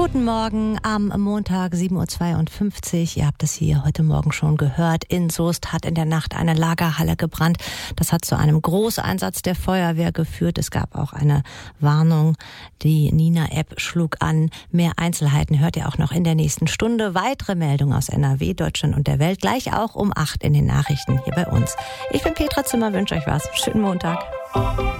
Guten Morgen am Montag 7.52 Uhr. Ihr habt es hier heute Morgen schon gehört. In Soest hat in der Nacht eine Lagerhalle gebrannt. Das hat zu einem Großeinsatz der Feuerwehr geführt. Es gab auch eine Warnung. Die Nina-App schlug an. Mehr Einzelheiten hört ihr auch noch in der nächsten Stunde. Weitere Meldungen aus NRW, Deutschland und der Welt gleich auch um 8 in den Nachrichten hier bei uns. Ich bin Petra Zimmer, wünsche euch was. Schönen Montag.